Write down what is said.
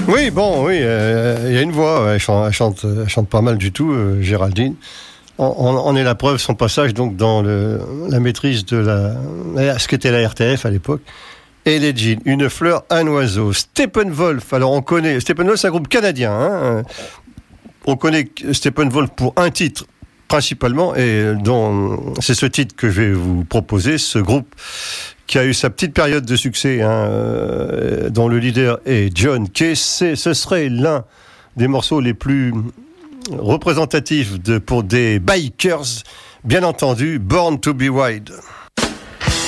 Oui, bon, oui, il y a une voix, elle chante pas mal du tout, Géraldine. On est la preuve, son passage donc dans la maîtrise de ce qu'était la RTF à l'époque. Et les Jeans, une fleur, un oiseau. Steppenwolf, alors on connaît, Steppenwolf c'est un groupe canadien, hein. On connaît Steppenwolf pour un titre principalement, et c'est ce titre que je vais vous proposer, ce groupe qui a eu sa petite période de succès, dont le leader est John Kay. Ce serait l'un des morceaux les plus représentatifs pour des bikers, bien entendu, Born to be Wild.